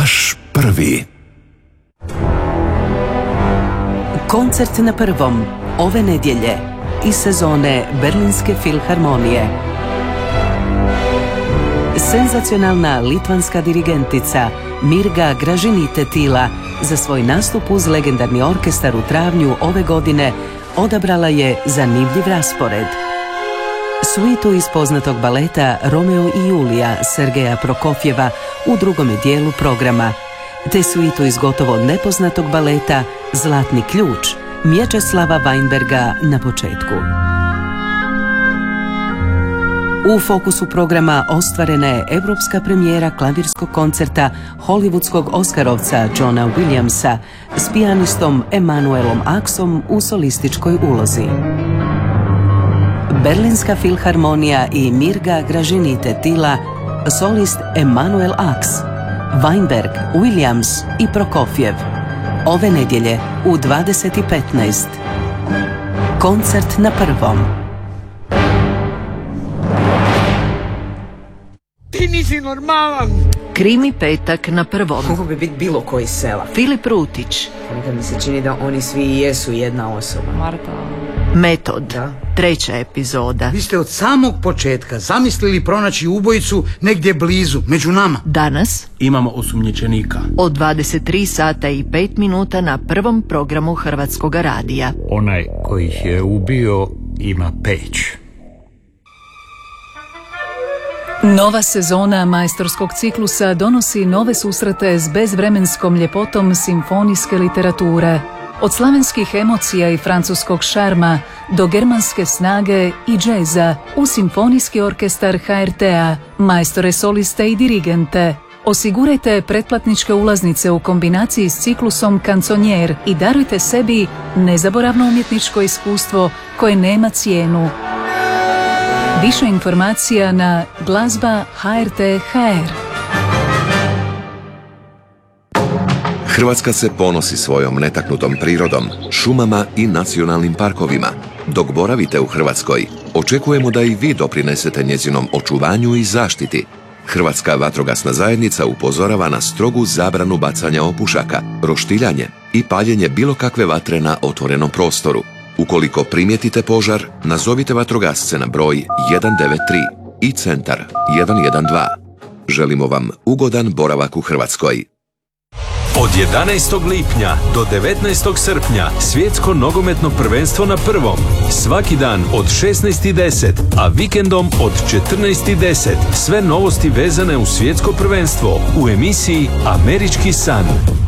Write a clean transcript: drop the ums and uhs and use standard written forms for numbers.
Vaš prvi. Koncert na prvom ove nedjelje iz sezone Berlinske filharmonije. Senzacionalna litvanska dirigentica Mirga Gražinytė-Tyla za svoj nastup uz legendarni orkestar u travnju ove godine odabrala je zanimljiv raspored. Suitu iz poznatog baleta Romeo i Julija Sergeja Prokofjeva u drugome dijelu programa, te suitu iz gotovo nepoznatog baleta Zlatni ključ Mječeslava Weinberga na početku. U fokusu programa ostvarena je europska premijera klavirskog koncerta hollywoodskog oskarovca Johna Williamsa s pijanistom Emanuelom Axom u solističkoj ulozi. Berlinska filharmonija i Mirga Gražinytė-Tyla, solist Emanuel Ax, Weinberg, Williams i Prokofjev. Ove nedjelje u 20:15. Koncert na prvom. Ti nisi normalan. Krimi petak na prvom. Mogu bi biti bilo koji sela. Filip Rutić. Nekad mi se čini da oni svi jesu jedna osoba. Marta. Metod. Da. 3. epizoda. Vi ste od samog početka zamislili pronaći ubojicu negdje blizu, među nama. Danas imamo osumnjičenika. od 23 sata i 5 minuta na prvom programu Hrvatskog radija. Onaj koji ih je ubio ima peć. Nova sezona majstorskog ciklusa donosi nove susrete s bezvremenskom ljepotom simfonijske literature. Od slavenskih emocija i francuskog šarma do germanske snage i džeza u simfonijski orkestar HRT-a, majstore soliste i dirigente. Osigurajte pretplatničke ulaznice u kombinaciji s ciklusom Kanconier i darujte sebi nezaboravno umjetničko iskustvo koje nema cijenu. Više informacija na glazba HRT.hr. Hrvatska se ponosi svojom netaknutom prirodom, šumama i nacionalnim parkovima. Dok boravite u Hrvatskoj, očekujemo da i vi doprinesete njezinom očuvanju i zaštiti. Hrvatska vatrogasna zajednica upozorava na strogu zabranu bacanja opušaka, roštiljanje i paljenje bilo kakve vatre na otvorenom prostoru. Ukoliko primijetite požar, nazovite vatrogasce na broj 193 i centar 112. Želimo vam ugodan boravak u Hrvatskoj. Od 11. lipnja do 19. srpnja svjetsko nogometno prvenstvo na prvom. Svaki dan od 16:10, a vikendom od 14:10. Sve novosti vezane uz svjetsko prvenstvo u emisiji Američki san.